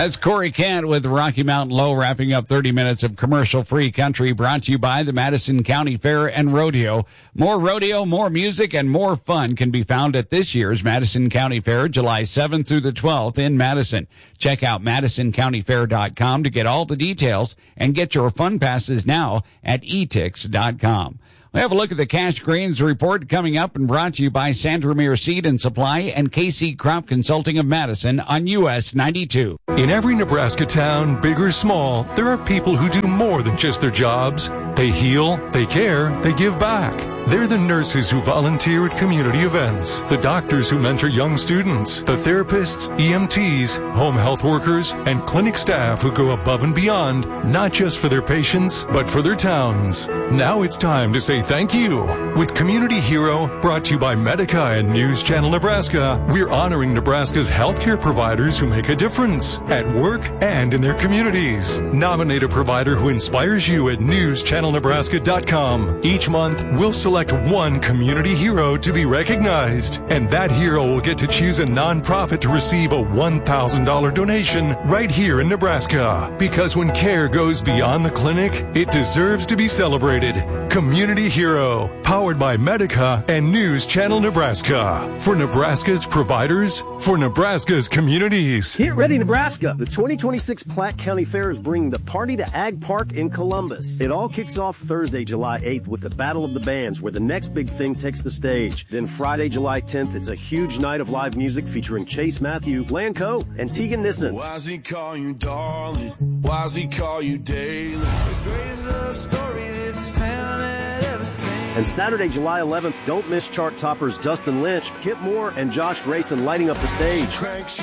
That's Corey Kent with Rocky Mountain Low, wrapping up 30 minutes of commercial-free country, brought to you by the Madison County Fair and Rodeo. More rodeo, more music, and more fun can be found at this year's Madison County Fair, July 7th through the 12th in Madison. Check out MadisonCountyFair.com to get all the details and get your fun passes now at etix.com. We'll have a look at the Cash Grains report coming up, and brought to you by Sandrameer Seed and Supply and KC Crop Consulting of Madison on US 92. In every Nebraska town, big or small, there are people who do more than just their jobs. They heal, they care, they give back. They're the nurses who volunteer at community events, the doctors who mentor young students, the therapists, EMTs, home health workers, and clinic staff who go above and beyond, not just for their patients, but for their towns. Now it's time to say thank you. With Community Hero, brought to you by Medica and News Channel Nebraska, we're honoring Nebraska's healthcare providers who make a difference at work and in their communities. Nominate a provider who inspires you at newschannelnebraska.com. Each month, we'll select one community hero to be recognized, and that hero will get to choose a nonprofit to receive a $1,000 donation right here in Nebraska. Because when care goes beyond the clinic, it deserves to be celebrated. Community Hero, powered by Medica and News Channel Nebraska. For Nebraska's providers, for Nebraska's communities. Get ready, Nebraska! The 2026 Platte County Fair is bringing the party to Ag Park in Columbus. It all kicks off Thursday, July 8th with the Battle of the Bands, where the next big thing takes the stage. Then Friday, July 10th, it's a huge night of live music featuring Chase Matthew, Lanco, and Tegan Nissen. Why's he call you darling? Why's he call you daily? The greatest love story this town had ever seen. And Saturday, July 11th, don't miss chart toppers Dustin Lynch, Kip Moore, and Josh Grayson lighting up the stage. She cranks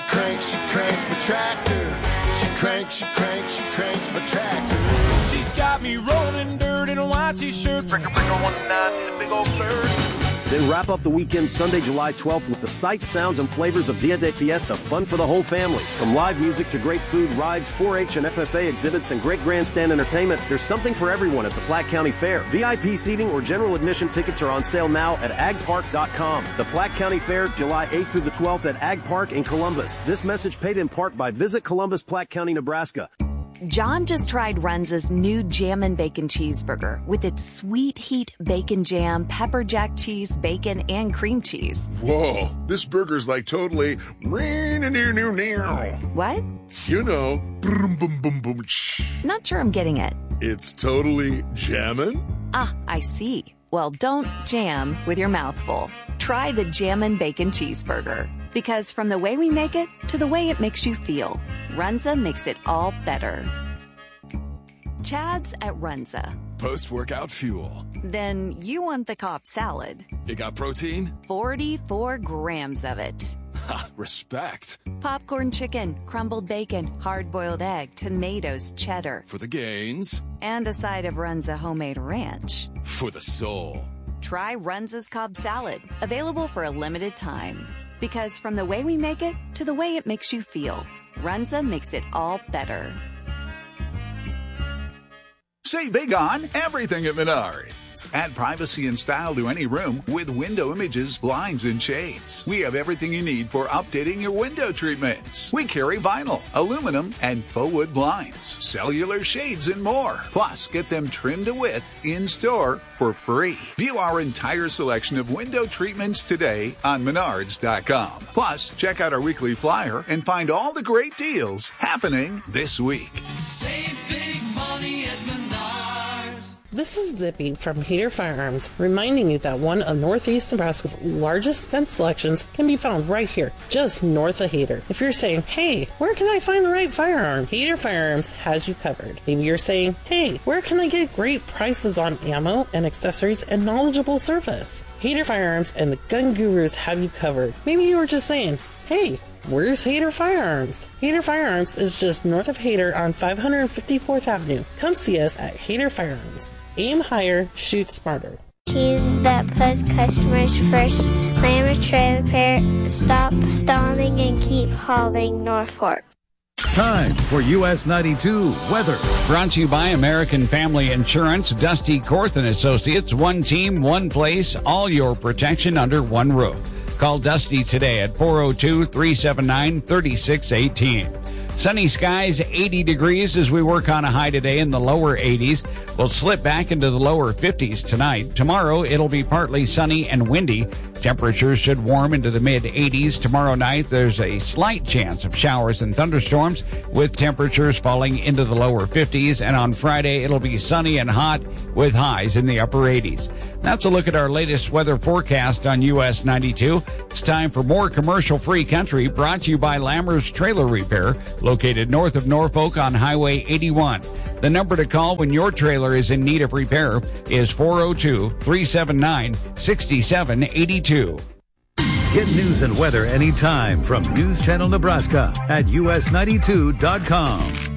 my tractor. She cranks my tractor. She's got me rolling dirt in a white t-shirt. Bricker 19 in a big old bird. Then wrap up the weekend Sunday, July 12th with the sights, sounds, and flavors of Dia de Fiesta, fun for the whole family. From live music to great food, rides, 4-H and FFA exhibits, and great grandstand entertainment, there's something for everyone at the Platte County Fair. VIP seating or general admission tickets are on sale now at agpark.com. The Platte County Fair, July 8th through the 12th at Ag Park in Columbus. This message paid in part by Visit Columbus, Platte County, Nebraska. John just tried Runza's new Jammin' Bacon Cheeseburger with its sweet heat bacon jam, pepper jack cheese, bacon, and cream cheese. Whoa, this burger's like totally... What? You know, boom, boom, boom, boom. Not sure I'm getting it. It's totally jammin'? Ah, I see. Well, don't jam with your mouth full. Try the Jammin' Bacon Cheeseburger. Because from the way we make it to the way it makes you feel, Runza makes it all better. Chad's at Runza. Post-workout fuel. Then you want the Cobb salad. You got protein? 44 grams of it. Ha, respect. Popcorn chicken, crumbled bacon, hard-boiled egg, tomatoes, cheddar. For the gains. And a side of Runza homemade ranch. For the soul. Try Runza's Cobb salad. Available for a limited time. Because from the way we make it to the way it makes you feel, Runza makes it all better. Save big on everything at Menards. Add privacy and style to any room with window images, blinds, and shades. We have everything you need for updating your window treatments. We carry vinyl, aluminum, and faux wood blinds, cellular shades, and more. Plus, get them trimmed to width in-store for free. View our entire selection of window treatments today on Menards.com. Plus, check out our weekly flyer and find all the great deals happening this week. Save big money at Menards. This is Zippy from Hader Firearms, reminding you that one of Northeast Nebraska's largest gun selections can be found right here, just north of Hader. If you're saying, hey, where can I find the right firearm? Hader Firearms has you covered. Maybe you're saying, hey, where can I get great prices on ammo and accessories and knowledgeable service? Hader Firearms and the Gun Gurus have you covered. Maybe you were just saying, hey, where's Hader Firearms? Hader Firearms is just north of Hader on 554th Avenue. Come see us at Hader Firearms. Aim higher, shoot smarter. Team that puts customers first. Lamb trailer park. Stop stalling and keep hauling Norfolk. Time for US 92 weather. Brought to you by American Family Insurance, Dusty Korth and Associates. One team, one place, all your protection under one roof. Call Dusty today at 402-379-3618. Sunny skies, 80 degrees as we work on a high today in the lower 80s. We'll slip back into the lower 50s tonight. Tomorrow, it'll be partly sunny and windy. Temperatures should warm into the mid-80s. Tomorrow night, there's a slight chance of showers and thunderstorms with temperatures falling into the lower 50s. And on Friday, it'll be sunny and hot with highs in the upper 80s. That's a look at our latest weather forecast on US 92. It's time for more commercial-free country brought to you by Lammers Trailer Repair, located north of Norfolk on Highway 81. The number to call when your trailer is in need of repair is 402-379-6782. Get news and weather anytime from News Channel Nebraska at us92.com.